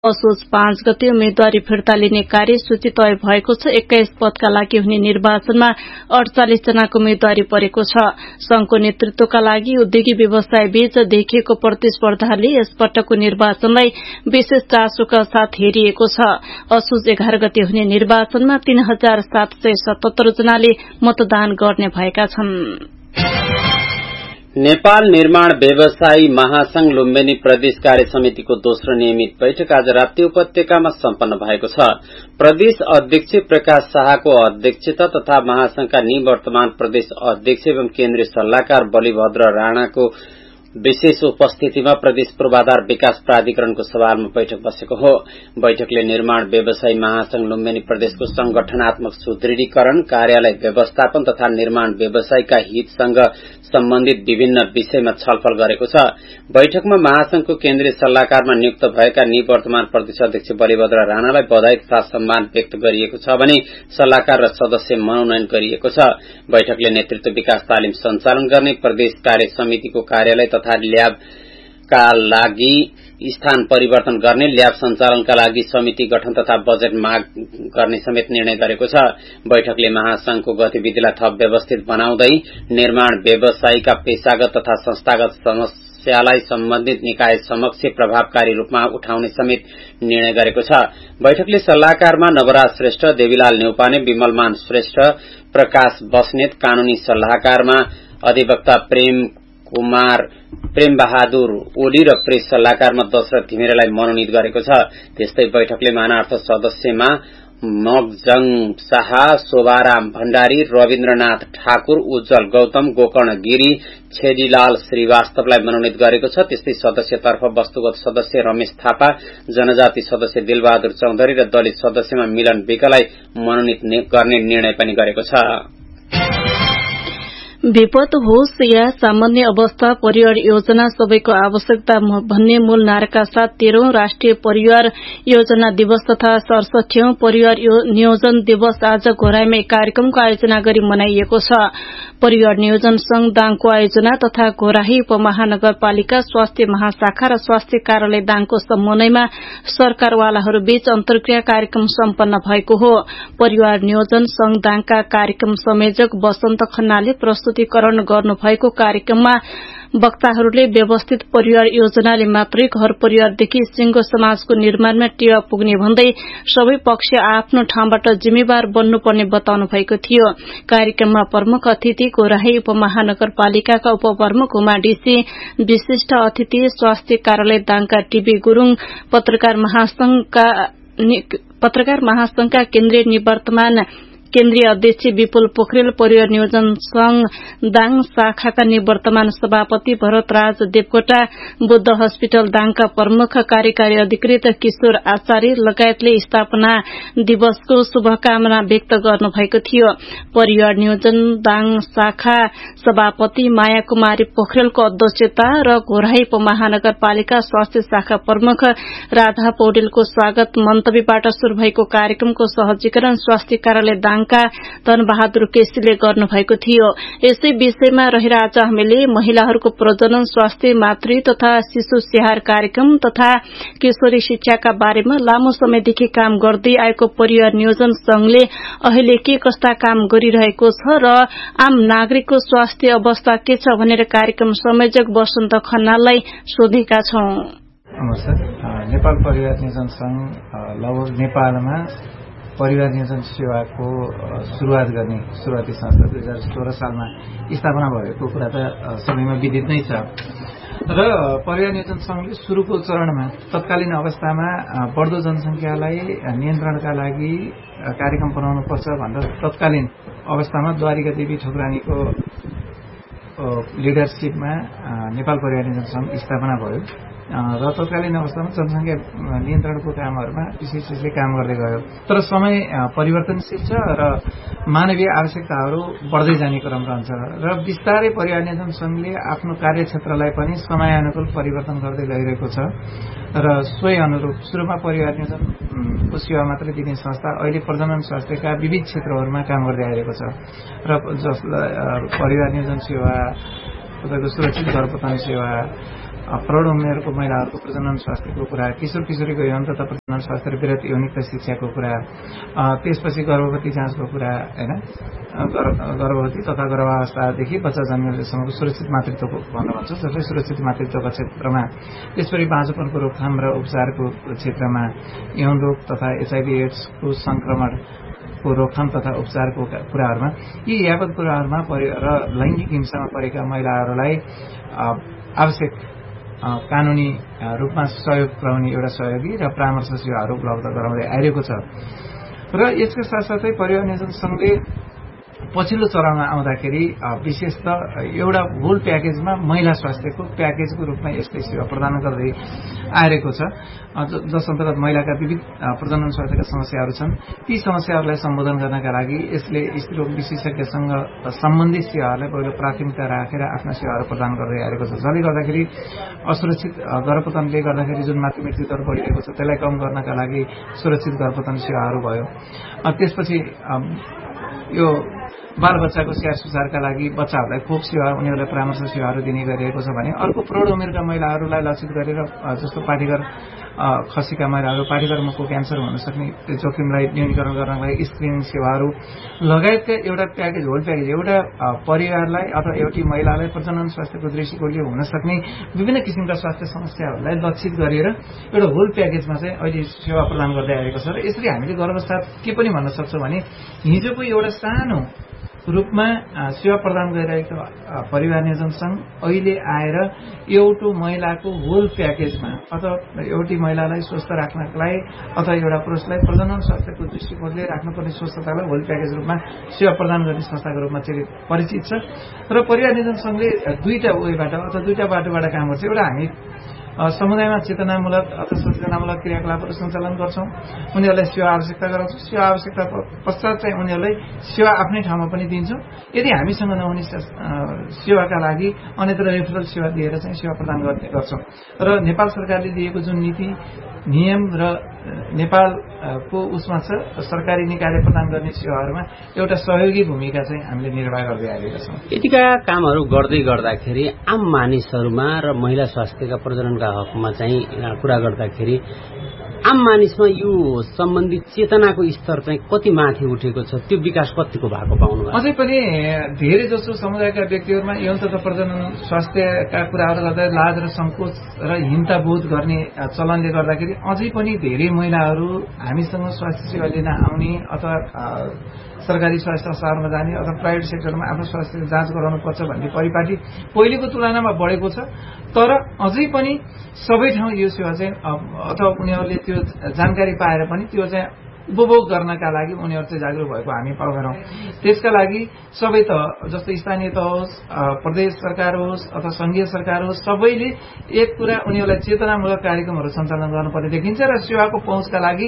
असोज 5 गते उम्मेद्वारी फिर्ता लिने कार्यसूची तय भएको छ। 21 पदका लागि हुने निर्वाचनमा 48 जनाको उम्मेद्वारी परेको छ। संघको नेतृत्वका लागि उद्योगी व्यवसाय बीच देखिएको प्रतिस्पर्धाले यसपटकको निर्वाचनलाई विशेष चासोका साथ हेरिएको छ। असोज 11 गते हुने निर्वाचनमा 3777 जनाले मतदान गर्ने भएका छन्। नेपाल निर्माण व्यवसायी महासंघ लुम्बिनी प्रदेश कार्य समितिको दोस्रो नियमित बैठक आज राप्ती उपत्यकामा सम्पन्न भएको छ। प्रदेश अध्यक्ष प्रकाश शाहको अध्यक्षता तथा महासंघका निवर्तमान प्रदेश अध्यक्ष एवं केन्द्रीय सल्लाहकार बलिभद्र राणाको विशेष उपस्थितिमा प्रदेश पूर्वाधार विकास प्राधिकरणको सभामा बैठक बसेको हो। बैठकले निर्माण व्यवसायी महासंघ लुम्बिनी प्रदेशको संगठनात्मक सुदृढीकरण, कार्यालय व्यवस्थापन तथा निर्माण व्यवसायीका हितसँग सम्बन्धित विभिन्न विषयमा छलफल गरेको छ। बैठकमा महासंघको केन्द्रीय सल्लाहकारमा नियुक्त भएका निवर्तमान प्रदेश अध्यक्ष बलिभद्र राणालाई बधाई तथा सम्मान व्यक्त गरिएको छ भने सल्लाहकार र सदस्य मनोनयन गरिएको छ। बैठकले नेतृत्व विकास तालिम सञ्चालन गर्ने, प्रदेश कार्य समितिको कार्यालय तथा ल्याबका लागि स्थान परिवर्तन गर्ने, ल्याब सञ्चालनका लागि समिति गठन तथा बजेट माग गर्ने समेत निर्णय गरेको छ। बैठकले महासंघको गतिविधिलाई थप व्यवस्थित बनाउँदै निर्माण व्यवसायीका पेशागत तथा संस्थागत समस्यालाई सम्बन्धित निकाय समक्ष प्रभावकारी रूपमा उठाउने समेत निर्णय गरेको छ। बैठकले सल्लाहकारमा नवराज श्रेष्ठ, देवीलाल न्यौपाने, विमलमान श्रेष्ठ, प्रकाश बस्नेत, कानूनी सल्लाहकारमा अधिवक्ता प्रेम बहादुर ओली र प्रेस सल्लाहकारमा दशरथ घिमिरेलाई मनोनित गरेको छ। त्यस्तै बैठकले मानार्थ सदस्यमा मगजङ शाह, शोभाराम भण्डारी, रविन्द्रनाथ ठाकुर, उज्जवल गौतम, गोकर्ण गिरी, छेदीलाल श्रीवास्तवलाई मनोनित गरेको छ। त्यस्तै सदस्यतर्फ वस्तुगत सदस्य रमेश थापा, जनजाति सदस्य दिलबहादुर चौधरी र दलित सदस्यमा मिलन विकलाई मनोनित गर्ने निर्णय पनि गरेको छ। विपद होस् या सामान्य अवस्था, परिवार योजना सबैको आवश्यकता भन्ने मूल नाराका साथ 13औं राष्ट्रिय परिवार योजना दिवस तथा 67औं परिवार नियोजन दिवस आज घोराईमा एक कार्यक्रमको आयोजना गरी मनाइएको छ। परिवार नियोजन संघ दाङको आयोजना तथा घोराही उपमहानगरपालिका स्वास्थ्य महाशाखा र स्वास्थ्य कार्यालय दाङको समन्वयमा सरकारवालाहरू बीच अन्तर्क्रिया कार्यक्रम सम्पन्न भएको हो। परिवार नियोजन संघ दाङका कार्यक्रम संयोजक वसन्त खन्नाले प्रस्तुतिकरण गर्नुभएको कार्यक्रममा वक्ताहरूले व्यवस्थित परिवार योजनाले मात्रै घर परिवारदेखि सिंगो समाजको निर्माणमा टेवा पुग्ने भन्दै सबै पक्ष आफ्नो ठाउँबाट जिम्मेवार बन्नुपर्ने बताउनु भएको थियो। कार्यक्रममा प्रमुख अतिथि घोराही उपमहानगरपालिकाका उपप्रमुख उमा डीसी, विशिष्ट अतिथि स्वास्थ्य कार्यालय दाङका टीबी गुरूङ, पत्रकार महासंघका केन्द्रीय निवर्तमान केन्द्रीय अध्यक्ष विपुल पोखरेल, परिवार नियोजन संघ दाङ शाखाका निवर्तमान सभापति भरतराज देवकोटा, बुद्ध हस्पिटल दाङका प्रमुख कार्यकारी अधिकृत किशोर आचार्य लगायतले स्थापना दिवसको शुभकामना व्यक्त गर्नुभएको थियो। परिवार नियोजन दाङ शाखा सभापति माया कुमारी पोखरेलको अध्यक्षता र घोराही उपमहानगरपालिका स्वास्थ्य शाखा प्रमुख राधा पौडेलको स्वागत मन्तव्यबाट शुरू भएको कार्यक्रमको सहजीकरण स्वास्थ्य कार्यालय दाङ धनबहादुर केसीले गर्नुभएको थियो। यसै विषयमा रहेर आज हामीले महिलाहरूको प्रजनन स्वास्थ्य, मातृ तथा शिशु स्याहार कार्यक्रम तथा किशोरी शिक्षाका बारेमा लामो समयदेखि काम गर्दै आएको परिवार नियोजन संघले अहिले के कस्ता काम गरिरहेको छ र आम नागरिकको स्वास्थ्य अवस्था के छ भनेर कार्यक्रम संयोजक वसन्त खन्नाललाई सोधेका छौं। नेपाल परिवार नियोजन संघ लगभग नेपालमा परिवार नियोजन सेवाको शुरूआत गर्ने शुरूआती संस्था 2016 सालमा स्थापना भएको कुरा त सबैमा विदित नै छ र परिवार नियोजन संघले सुरुको चरणमा तत्कालीन अवस्थामा बढ्दो जनसंख्यालाई नियन्त्रणका लागि कार्यक्रम बनाउनुपर्छ भनेर तत्कालीन अवस्थामा द्वारिका देवी ठकुरानीको लिडरशिपमा नेपाल परिवार नियोजन संघ स्थापना भयो र तत्कालीन अवस्थामा जनसंख्या नियन्त्रणको कामहरूमा विशेष काम गर्दै गयो। तर समय परिवर्तनशील छ र मानवीय आवश्यकताहरू बढ्दै जाने क्रम रहन्छ र बिस्तारै परिवार नियोजन संघले आफ्नो कार्यक्षेत्रलाई पनि समयानुकूल परिवर्तन गर्दै गइरहेको छ र सोही अनुरूप सुरुमा परिवार नियोजनको सेवा मात्रै दिने संस्था अहिले प्रजनन स्वास्थ्यका विविध क्षेत्रहरूमा काम गर्दै आइरहेको छ र जसलाई परिवार नियोजन सेवा, सुरक्षित गर्भधारण सेवा, प्रौढ उमेरको महिलाहरूको प्रजनन स्वास्थ्यको कुरा, किशोर किशोरीको यौन तथा प्रजनन स्वास्थ्य र वृहत यौनिकता शिक्षाको कुरा, त्यसपछि गर्भवती जाँचको कुरा हैन, गर्भवती तथा गर्भावस्थादेखि बच्चा जन्मिएसम्मको सुरक्षित मातृत्वको भन्न भन्छ, जसले सुरक्षित मातृत्वको क्षेत्रमा, त्यसपछि बाँझोपनको रोकथाम र उपचारको क्षेत्रमा, यौन रोग तथा HIV एड्सको संक्रमणको रोकथाम तथा उपचारको कुराहरूमा, यी यावत कुराहरूमा र लैङ्गिक हिंसामा परेका महिलाहरूलाई आवश्यक कानूनी रूपमा सहयोग पुर्याउने एउटा सहयोगी र परामर्श सेवाहरू उपलब्ध गराउँदै आइरहेको छ। र यसका साथसाथै परिवार नियोजन संघले पछिल्लो चरणमा आउँदाखेरि विशेष त एउटा होल प्याकेजमा महिला स्वास्थ्यको प्याकेजको रूपमा यसले सेवा प्रदान गर्दै आइरहेको छ, जस अन्तर्गत महिलाका विविध प्रजनन स्वास्थ्यका समस्याहरू छन्। ती समस्याहरूलाई सम्बोधन गर्नका लागि यसले स्त्रीरोग विशेषज्ञसँग सम्बन्धित सेवाहरूलाई पहिलो प्राथमिकता राखेर आफ्ना सेवाहरू प्रदान गर्दै आएको छ, जसले गर्दाखेरि असुरक्षित गर्भपतनले गर्दाखेरि जुन मातृमृत्यु दर बढिरहेको छ त्यसलाई कम गर्नका लागि सुरक्षित गर्भपतन सेवाहरू भयो। त्यसपछि यो बालबच्चाको स्याहार सुसारका लागि बच्चाहरूलाई खोप सेवा, उनीहरूलाई परामर्श सेवाहरू दिने गरिरहेको छ भने अर्को प्रौढ उमेरका महिलाहरूलाई लक्षित गरेर जस्तो पाठेघर खसीका महिलाहरू, पाठेघर मुखको क्यान्सर हुन सक्ने जोखिमलाई न्यूनीकरण गर्नका लागि स्क्रिनिङ सेवाहरू लगायतका एउटा प्याकेज, होल प्याकेज, एउटा परिवारलाई अथवा एउटी महिलालाई प्रजनन स्वास्थ्यको दृष्टिकोणले हुन सक्ने विभिन्न किसिमका स्वास्थ्य समस्याहरूलाई लक्षित गरेर एउटा होल प्याकेजमा चाहिँ अहिले सेवा प्रदान गर्दै आएको छ। र यसरी हामीले गर्भसाथ के पनि भन्न सक्छौँ भने हिजोको एउटा सानो रूपमा सेवा प्रदान गरिरहेको परिवार नियोजन संघ अहिले आएर एउटा महिलाको होल प्याकेजमा अथवा एउटी महिलालाई स्वस्थ राख्नका लागि अथवा एउटा पुरुषलाई प्रजनन स्वास्थ्यको दृष्टिकोणले राख्नुपर्ने स्वस्थतालाई होल प्याकेज रूपमा सेवा प्रदान गर्ने संस्थाको रूपमा चाहिँ परिचित छ। र परिवार नियोजन संघले दुईटा वेबाट अथवा दुईटा बाटोबाट काम गर्छ। एउटा हामी समुदायमा चेतनामूलक अथवा सचेतनामूलक क्रियाकलापहरू सञ्चालन गर्छौं, उनीहरूलाई सेवा आवश्यकता गराउँछौं, सेवा आवश्यकता पश्चात चाहिँ उनीहरूलाई सेवा आफ्नै ठाउँमा पनि दिन्छौं। यदि हामीसँग नहुने सेवाका लागि अन्यत्र रेफरल सेवा दिएर चाहिँ सेवा प्रदान गर्ने गर्छौं। र नेपाल सरकारले दिएको जुन नीति नियम र नेपालको उसमा छ सरकारी निकायले प्रदान गर्ने सेवाहरूमा एउटा सहयोगी भूमिका चाहिँ हामीले निर्वाह गर्दै आएका छौं। यतिका कामहरू गर्दै गर्दाखेरि आम मानिसहरूमा र महिला स्वास्थ्यका प्रजननका हकमा चाहिँ कुरा गर्दाखेरि आम मानिसमा यो सम्बन्धित चेतनाको स्तर चाहिँ कति माथि उठेको छ, त्यो विकास कतिको भएको पाउनु भयो? अझै पनि धेरै जसो समुदायका व्यक्तिहरूमा यौन तथा प्रजनन स्वास्थ्यका कुराहरू गर्दा लाज र संकोच र हिंताबोध गर्ने चलनले गर्दाखेरि अझै पनि धेरै महिलाहरू हामीसँग स्वास्थ्य सेवा लिन आउने अथवा सरकारी स्वास्थ्य अस्पतालमा जाने अथवा प्राइभेट सेक्टरमा आफ्नो स्वास्थ्य जाँच गराउनुपर्छ भन्ने परिपाटी पहिलेको तुलनामा बढेको छ। तर अझै पनि सबै ठाउँ यो सेवा चाहिँ अथवा उनीहरूले त्यो जानकारी पाएर पनि त्यो चाहिँ उपभोग गर्नका लागि उनीहरू चाहिँ जागरूक भएको हामी पाउँदैनौँ। त्यसका लागि सबै त जस्तो स्थानीय तह होस्, प्रदेश सरकार होस् अथवा संघीय सरकार होस्, सबैले एक कुरा उनीहरूलाई चेतनामूलक कार्यक्रमहरू सञ्चालन गर्नुपर्ने देखिन्छ र सेवाको पहुँचका लागि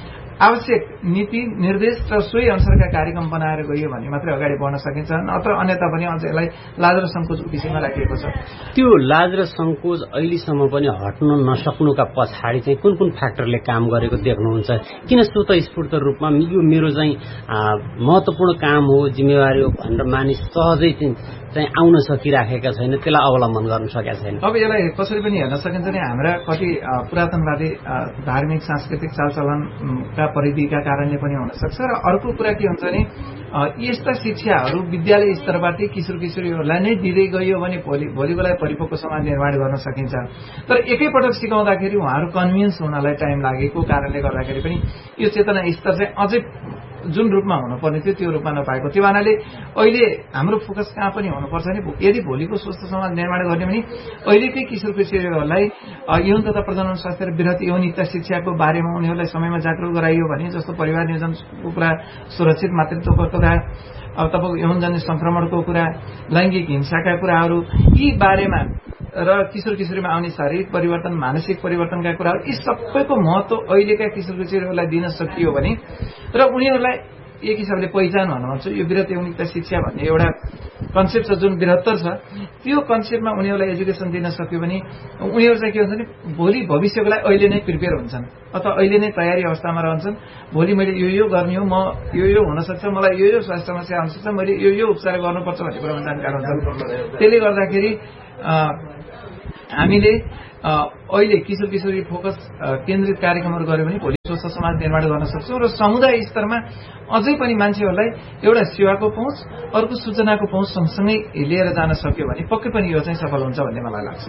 आवश्यक नीति निर्देश र सोही अनुसारका कार्यक्रम बनाएर गइयो भने मात्रै अगाडि बढ्न सकिन्छ, नत्र अन्यथा पनि अझ यसलाई लाज र संकोचको विषयमा राखिएको छ। त्यो लाज र संकोच अहिलेसम्म पनि हट्न नसक्नुका पछाडि चाहिँ कुन कुन फ्याक्टरले काम गरेको देख्नुहुन्छ? किन स्वतःस्फूर्त रूपमा यो मेरो चाहिँ महत्वपूर्ण काम हो, जिम्मेवारी हो भनेर मानिस सहजै चाहिँ आउन सकिराखेका छैन, त्यसलाई अवलम्बन गर्न सकेका छैन? अब यसलाई कसरी पनि हेर्न सकिन्छ नि, हाम्रा कति पुरातनवादी धार्मिक सांस्कृतिक चालचलनका परिधिका कारणले पनि हुन सक्छ। र अर्को कुरा के हुन्छ भने यस्ता शिक्षाहरू विद्यालय स्तरबाटै किशोर किशोरीहरूलाई नै दिँदै गइयो भने भोलिको लागि परिपक्व समाज निर्माण गर्न सकिन्छ। तर एकैपटक सिकाउँदाखेरि उहाँहरू कन्भिन्स हुनलाई टाइम लागेको कारणले गर्दाखेरि पनि यो चेतना स्तर चाहिँ अझै जुन रूपमा हुनुपर्ने थियो त्यो रूपमा नपाएको। त्यो हुनाले अहिले हाम्रो फोकस कहाँ पनि हुनुपर्छ नि, यदि भोलिको स्वस्थ समाज निर्माण गर्ने भने अहिलेकै किशोर किशोरीहरूलाई यौन तथा प्रजनन स्वास्थ्य र वृहत यौनिकता शिक्षाको बारेमा उनीहरूलाई समयमा जागरूक गराइयो भने, जस्तो परिवार नियोजनको कुरा, सुरक्षित मातृत्वको कुरा, अब तपाईँको यौनजन्य संक्रमणको कुरा, लैङ्गिक हिंसाका कुराहरू, यी बारेमा र किशोर किशोरीमा आउने शारीरिक परिवर्तन, मानसिक परिवर्तनका कुराहरू, यी सबैको महत्व अहिलेका किशोर किशोरीहरूलाई दिन सकियो भने र उनीहरूलाई एक हिसाबले पहिचान भन्न भन्छु, यो वृहत यौनिकता शिक्षा भन्ने एउटा कन्सेप्ट छ जुन बृहत्तर छ, त्यो कन्सेप्टमा उनीहरूलाई एजुकेसन दिन सक्यो भने उनीहरू चाहिँ के हुन्छ भने भोलि भविष्यको लागि अहिले नै प्रिपेयर हुन्छन् अथवा अहिले नै तयारी अवस्थामा रहन्छन्। भोलि मैले यो गर्ने हो, म यो हुनसक्छ, मलाई यो स्वास्थ्य समस्या हुनसक्छ, मैले यो उपचार गर्नुपर्छ भन्ने कुरामा जानकार हुन्छन्। त्यसले गर्दाखेरि हामीले अहिले किशोर किशोरी फोकस केन्द्रित कार्यक्रमहरू गर्यो भने भोलि स्वस्थ समाज निर्माण गर्न सक्छौँ र समुदाय स्तरमा अझै पनि मान्छेहरूलाई एउटा सेवाको पहुँच, अर्को सूचनाको पहुँच सँगसँगै लिएर जान सक्यो भने पक्कै पनि यो चाहिँ सफल हुन्छ भन्ने मलाई लाग्छ।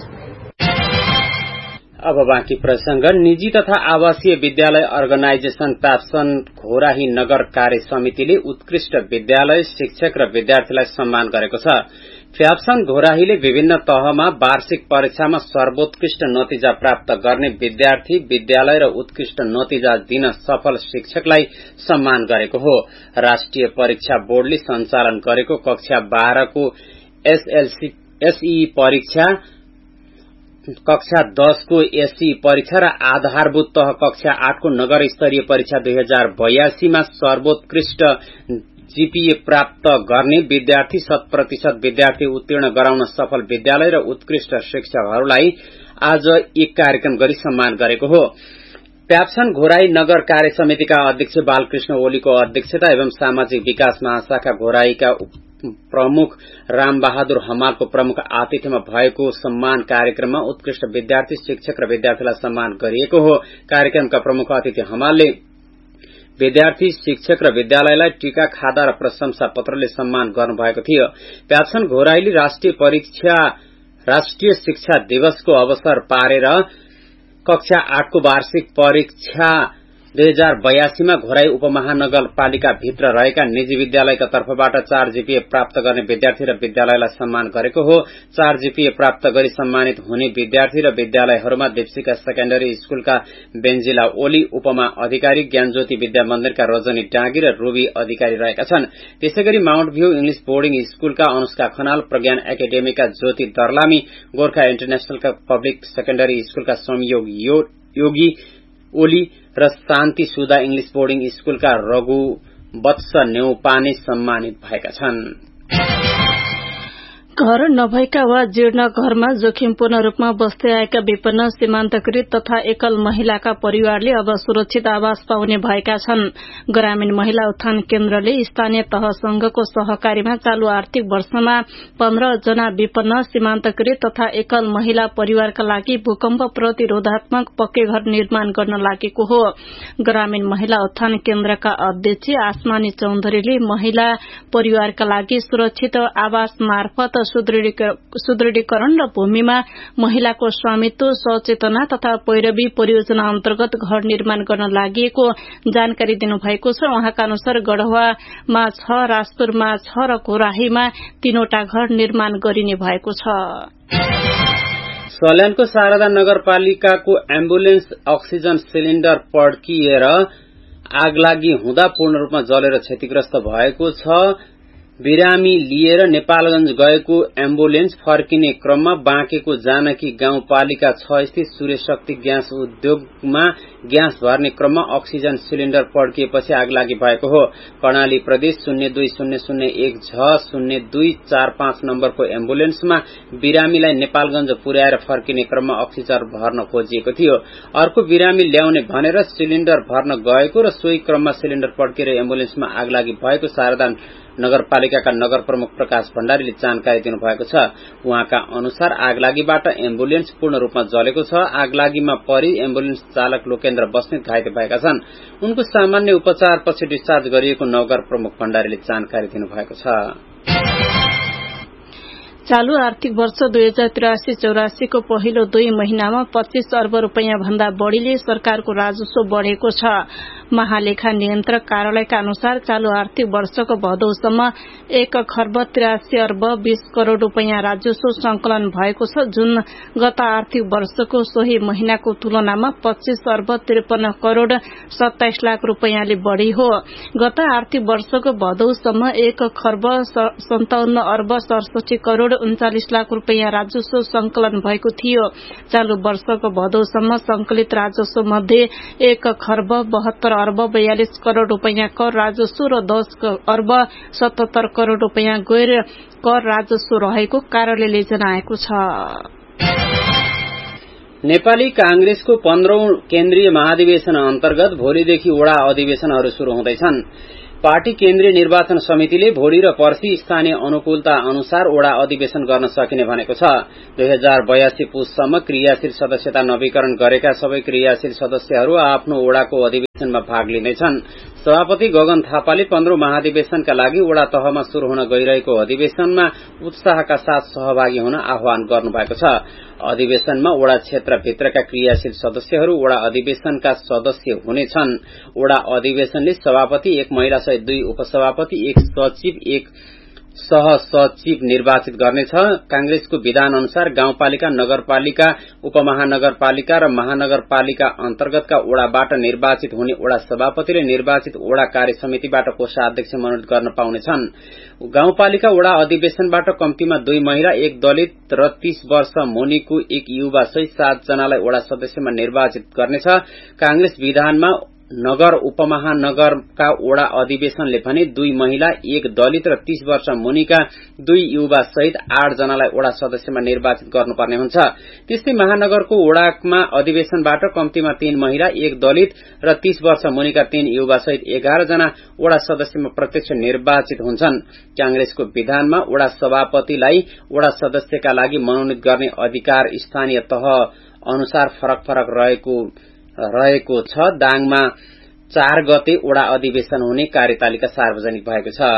अब बाँकी प्रसंग। निजी तथा आवासीय विद्यालय अर्गनाइजेशन प्याप्सन घोराही नगर कार्य समितिले उत्कृष्ट विद्यालय, शिक्षक र विद्यार्थीलाई सम्मान गरेको छ। प्याप्सन घोराहीले विभिन्न तहमा वार्षिक परीक्षामा सर्वोत्कृष्ट नतिजा प्राप्त गर्ने विद्यार्थी, विद्यालय र उत्कृष्ट नतिजा दिन सफल शिक्षकलाई सम्मान गरेको हो। राष्ट्रिय परीक्षा बोर्डले सञ्चालन गरेको कक्षा 12 को एसई परीक्षा, कक्षा 10 को एसई परीक्षा र आधारभूत तह कक्षा 8 को नगर स्तरीय परीक्षा 2082 मा सर्वोत्कृष्ट जीपीए प्राप्त गर्ने विद्यार्थी, 100% विद्यार्थी उत्तीर्ण गराउन सफल विद्यालय र उत्कृष्ट शिक्षकहरूलाई आज एक कार्यक्रम गरी सम्मान गरेको हो। प्याप्सन घोराही नगर कार्य समितिका अध्यक्ष बालकृष्ण ओलीको अध्यक्षता एवं सामाजिक विकास महाशाखा घोराहीका प्रमुख रामबहादुर हमालको प्रमुख आतिथ्यमा भएको सम्मान कार्यक्रममा उत्कृष्ट विद्यार्थी, शिक्षक र विद्यार्थीलाई सम्मान गरिएको हो। कार्यक्रमका प्रमुख अतिथि हमालले विद्यार्थी, शिक्षक र विद्यालयलाई टीका, खादा र प्रशंसा पत्रले सम्मान गर्नुभएको थियो। प्याप्सन घोराहीले राष्ट्रिय शिक्षा दिवसको अवसर पारेर कक्षा 8 को वार्षिक परीक्षा 2082 मा घोराही उपमहानगरपालिका भित्र रहेका निजी विद्यालयका तर्फबाट 4 जीपीए प्राप्त गर्ने विद्यार्थी र विद्यालयलाई सम्मान गरेको हो। 4 जीपीए प्राप्त गरी सम्मानित हुने विद्यार्थी र विद्यालयहरूमा दीपशिखा सेकेन्डरी स्कूलका बेन्जिला ओली, उपमा अधिकारी ज्ञानज्योति विद्या मन्दिरका रजनी डाँगी र रूबी अधिकारी रहेका छन्। त्यसैगरी माउन्ट भ्यू इंग्लिश बोर्डिङ स्कूलका अनुष्का खनाल, प्रज्ञान एकाडेमीका ज्योति दर्लामी, गोर्खा इन्टरनेशनलका पब्लिक सेकेन्डरी स्कूलका संयोग योगी ओली र शान्ति सुधा इंग्लिश बोर्डिङ स्कूलका रघु वत्स नेउपाने सम्मानित भएका छन्। घर नभएका वा जीर्ण घरमा जोखिमपूर्ण रूपमा बस्दै आएका विपन्न, सीमान्तकृत तथा एकल महिलाका परिवारले अब सुरक्षित आवास पाउने भएका छन्। ग्रामीण महिला उत्थान केन्द्रले स्थानीय तहसँगको सहकारीमा चालू आर्थिक वर्षमा 15 जना विपन्न, सीमान्तकृत तथा एकल महिला परिवारका लागि भूकम्प प्रतिरोधात्मक पक्कै घर निर्माण गर्न लागेको हो। ग्रामीण महिला उत्थान केन्द्रका अध्यक्ष आसमानी चौधरीले महिला परिवारका लागि सुरक्षित आवास मार्फत सुदृढीकरण र भूमिमा महिलाको स्वामित्व, सचेतना तथा पैरवी परियोजना अन्तर्गत घर निर्माण गर्न लागि जानकारी दिनुभएको छ। उहाँका अनुसार गढवामा 6, राजपुरमा 6 र घोराहीमा 3वटा घर निर्माण गरिने भएको छ। सल्यानको शारदा नगरपालिकाको एम्बुलेन्स अक्सिजन सिलिण्डर पड्किएर आगलागी हुँदा पूर्ण रूपमा जलेर क्षतिग्रस्त भएको छ। बिरामी लिएर नेपालगंज गएको एम्बुलेन्स फर्किने क्रममा बाँकेको जानकी गाउँपालिका 6 स्थित सूर्य शक्ति ग्यास उद्योगमा ग्यास भर्ने क्रममा अक्सिजन सिलिण्डर पड्किएपछि आगलागी भएको हो। कर्णाली प्रदेश 0200100245 नम्बरको एम्बुलेन्समा बिरामीलाई नेपालगंज पुर्याएर फर्किने क्रममा अक्सिजन भर्न खोजिएको थियो। अर्को बिरामी ल्याउने भनेर सिलिण्डर भर्न गएको र सोही क्रममा सिलिण्डर पड्किएर एम्बुलेन्समा आगलागी भएको शारदा नगरपालिकाका नगर प्रमुख प्रकाश भण्डारीले जानकारी दिनुभएको छ। उहाँका अनुसार आगलागीबाट एम्बुलेन्स पूर्ण रूपमा जलेको छ। आगलागीमा परि एम्बुलेन्स चालक लोकेन्द्र बस्नेत घाइते भएका छन्। उनको सामान्य उपचारपछि डिस्चार्ज गरिएको नगर प्रमुख भण्डारीले जानकारी दिनुभएको छ। चालू आर्थिक वर्ष 2083-84 को पहिलो 2 महिनामा 25 अर्ब रूपैयाँ भन्दा बढ़ीले सरकारको राजस्व बढ़ेको छ। महालेखा नियन्त्रक कार्यालयका अनुसार चालू आर्थिक वर्षको भदौसम्म 1 खर्ब 83 अर्ब 20 करोड़ रूपैयाँ राजस्व संकलन भएको छ, जुन गत आर्थिक वर्षको सोही महिनाको तुलनामा 25 अर्ब 53 करोड़ 27 लाख रूपैयाँले बढ़ी हो। गत आर्थिक वर्षको भदौसम्म 1 खर्ब 57 अर्ब 67 करोड़ 39 लाख रूपैयाँ राजस्व संकलन भएको थियो। चालू वर्षको भदौसम्म संकलित राजस्व मध्ये 1 खर्ब 72 अर्ब 42 करोड़ रूपैयाँ कर राजस्व र 10 अर्ब 77 करोड़ रूपैयाँ गैर कर राजस्व रहेको कार्यालयले जनाएको छ। नेपाली कांग्रेसको 15औं केन्द्रीय महाधिवेशन अन्तर्गत भोलिदेखि वडा अधिवेशनहरू शुरू हुँदैछन्। पार्टी केन्द्रीय निर्वाचन समितिले भोलि र पर्सि स्थानीय अनुकूलता अनुसार ओडा अधिवेशन गर्न सकिने भनेको छ। 2082 पुससम्म क्रियाशील सदस्यता नवीकरण गरेका सबै क्रियाशील सदस्यहरू आफ्नो ओडाको अधिवेशनमा भाग लिनेछन्। सभापति गगन थापाले 15औं महाधिवेशनका लागि ओडा तहमा शुरू हुन गइरहेको अधिवेशनमा उत्साहका साथ सहभागी हुन आह्वान गर्नुभएको छ। अधिवेशनमा ओडा क्षेत्रभित्रका क्रियाशील सदस्यहरू ओडा अधिवेशनका सदस्य हुनेछन्। ओडा अधिवेशनले सभापति, 1 महिला सहित 2 उपसभापति, 1 सचिव, 1 सहसचिव निर्वाचित गर्नेछ। कांग्रेसको विधान अनुसार गाउँपालिका, नगरपालिका, उपमहानगरपालिका र महानगरपालिका अन्तर्गतका ओडाबाट निर्वाचित हुने ओडा सभापतिले निर्वाचित ओडा कार्य समितिबाट कोषाध्यक्ष मनोनित गर्न पाउनेछन्। गाउँपालिका ओडा अधिवेशनबाट कम्तीमा 2 महिला, 1 दलित र 30 वर्ष मुनिको 1 युवा सहित 7 जनालाई ओडा सदस्यमा निर्वाचित गर्नेछ। कांग्रेस विधानमा नगर उपमहानगरका ओडा अधिवेशनले भने 2 महिला, 1 दलित र 30 वर्ष मुनिका 2 युवा सहित 8 जनालाई ओडा सदस्यमा निर्वाचित गर्नुपर्ने हुन्छ। त्यस्तै महानगरको ओडामा अधिवेशनबाट कम्तीमा 3 महिला, 1 दलित र 30 वर्ष मुनिका 3 युवा सहित 11 जना ओडा सदस्यमा प्रत्यक्ष निर्वाचित हुन्छन्। कांग्रेसको विधानमा ओडा सभापतिलाई ओडा सदस्यका लागि मनोनित गर्ने अधिकार स्थानीय तह अनुसार फरक फरक रहेको छ। दाङमा 4 गते ओडा अधिवेशन हुने कार्यतालिका सार्वजनिक भएको छ।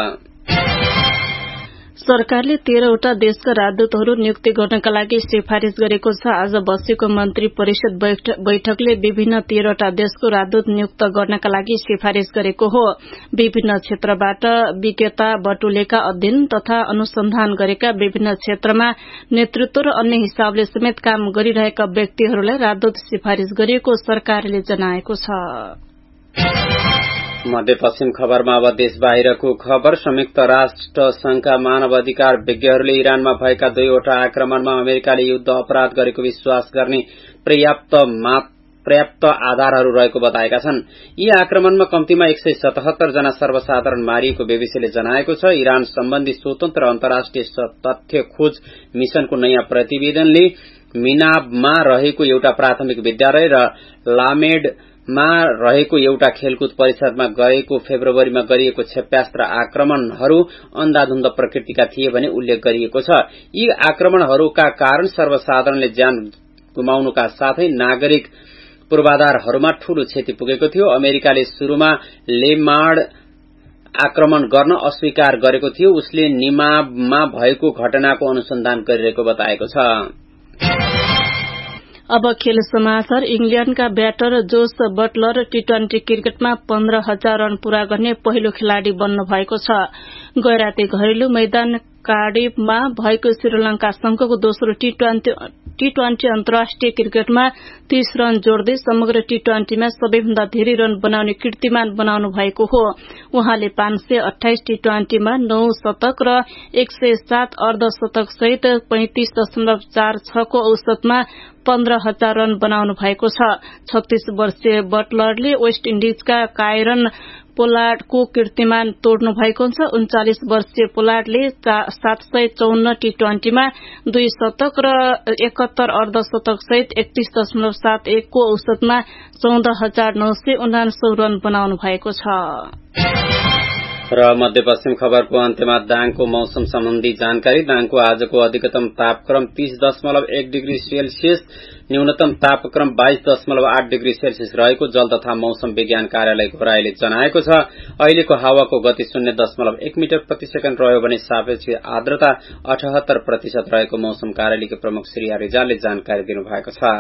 सरकारले 13वटा देशका राजदूतहरू नियुक्ति गर्नका लागि सिफारिश गरेको छ। आज बसेको मन्त्री परिषद बैठकले विभिन्न 13वटा देशको राजदूत नियुक्त गर्नका लागि सिफारिश गरेको हो। विभिन्न क्षेत्रबाट विज्ञता बटुलेका, अध्ययन तथा अनुसन्धान गरेका, विभिन्न क्षेत्रमा नेतृत्व र अन्य हिसाबले समेत काम गरिरहेका व्यक्तिहरूलाई राजदूत सिफारिश गरिएको सरकारले जनाएको छ। मध्यपश्चिम खबरमा अब देश बाहिरको खबर। संयुक्त राष्ट्र संघका मानव अधिकार विज्ञहरूले इरानमा भएका 2वटा आक्रमणमा अमेरिकाले युद्ध अपराध गरेको विश्वास गर्ने पर्याप्त आधारहरू रहेको बताएका छन्। यी आक्रमणमा कम्तीमा 177 जना सर्वसाधारण मारिएको बीबीसीले जनाएको छ। इरान सम्बन्धी स्वतन्त्र अन्तर्राष्ट्रिय तथ्य खोज मिशनको नयाँ प्रतिवेदनले मिनाबमा रहेको एउटा प्राथमिक विद्यालय र लामेडमा रहेको एउटा खेलकुद परिसरमा गएको फेब्रुअरीमा गरिएको क्षेप्यास्त्र आक्रमणहरू अन्धाधुन्द प्रकृतिका थिए भने उल्लेख गरिएको छ। यी आक्रमणहरूका कारण सर्वसाधारणले ज्यान गुमाउनुका साथै नागरिक पूर्वाधारहरूमा ठूलो क्षति पुगेको थियो। अमेरिकाले शुरूमा लेमाड आक्रमण गर्न अस्वीकार गरेको थियो। उसले निमाबमा भएको घटनाको अनुसन्धान गरिरहेको बताएको छ। अब खेल समाचार। इंग्ल्याण्डका ब्याटर जोस बटलर टी20 क्रिकेटमा 15,000 रन पूरा गर्ने पहिलो खेलाड़ी बन्नु भएको छ। गैराती घरेलु मैदान कार्डिफमा भएको श्रीलंकासँगको दोस्रो टी20 अन्तर्राष्ट्रिय क्रिकेटमा 30 रन जोड्दै समग्र टी20मा सबैभन्दा धेरै रन बनाउने कीर्तिमान बनाउनु भएको हो। उहाँले 528 टी20मा 9 शतक र 107 अर्धशतक सहित 35.46 को औसतमा 15,000 रन बनाउनु भएको छ। 36 वर्षीय बटलरले वेस्ट इन्डिजका कायरन पोलार्डको कीर्तिमान तोड्नु भएको छ। 39 वर्षीय पोलार्डले 754 टी20मा 2 शतक र 71 अर्धशतक सहित 31.71 को औसतमा 14,979 रन बनाउनु भएको छ। र मध्यपश्चिम खबरको अन्त्यमा दाङको मौसम सम्बन्धी जानकारी। दाङको आजको अधिकतम तापक्रम 30.1 डिग्री सेल्सियस, न्यूनतम तापक्रम 22.8 डिग्री सेल्सियस रहेको जल तथा मौसम विज्ञान कार्यालय घोराईले जनाएको छ। अहिलेको हावाको गति 0.1 मिटर प्रति सेकेण्ड रह्यो भने सापेक्ष आर्द्रता 78% रहेको मौसम कार्यालयका प्रमुख श्री रिजालले जानकारी दिनुभएको छ।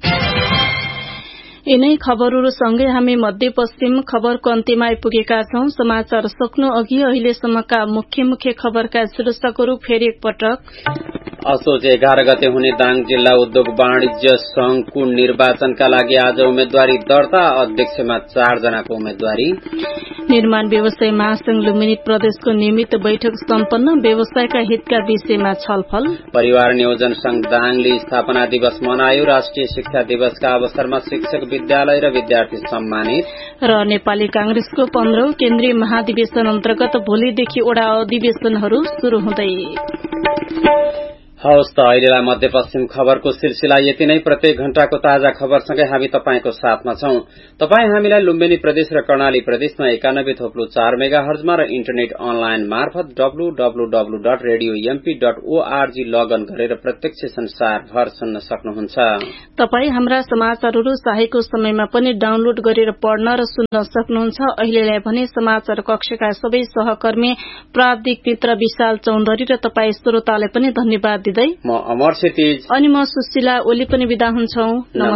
यिनै खबरहरूसँगै हामी मध्यपश्चिम खबरको अन्त्यमा आइपुगेका छौं। समाचार सक्नु अघि अहिलेसम्मका मुख्य खबरका शीर्षकहरू फेरि एकपटक। असोज 11 गते हुने दाङ जिल्ला उद्योग वाणिज्य संघको निर्वाचनका लागि आज उम्मेद्वारी दर्ता। अध्यक्षमा 4 जनाको उम्मेद्वारी। निर्माण व्यवसाय महासंघ लुम्बिनी प्रदेशको नियमित बैठक सम्पन्न। व्यवसायका हितका विषयमा छलफल। परिवार नियोजन संघ दाङले स्थापना दिवस मनायो। राष्ट्रिय शिक्षा दिवसका अवसरमा शिक्षक, विद्यालय र विद्यार्थी सम्मानित। र नेपाली कांग्रेसको 15औं केन्द्रीय महाधिवेशन अन्तर्गत भोलिदेखि ओडा अधिवेशनहरू शुरू हुँदै। हवस् त अहिलेलाई मध्यपश्चिम खबरको सिलसिला यति नै। प्रत्येक घण्टाको ताजा खबरसँगै हामी तपाईंको साथमा छौं। तपाई हामीलाई लुम्बिनी प्रदेश र कर्णाली प्रदेशमा 91.4 मेगाहर्जमा र इन्टरनेट अनलाइन मार्फत www.radiomp.org लगइन गरेर प्रत्यक्ष संसारभर सुन्न सक्नुहुन्छ। तपाई हाम्रा समाचारहरू चाहेको समयमा पनि डाउनलोड गरेर पढ्न र सुन्न सक्नुहुन्छ। अहिलेलाई भने समाचार कक्षका सबै सहकर्मी प्राविधिक मित्र विशाल चौधरी र तपाई श्रोतालाई पनि धन्यवाद दिँदै म अमर क्षितिज अनि म सुशीला ओली पनि बिदा हुन्छौं।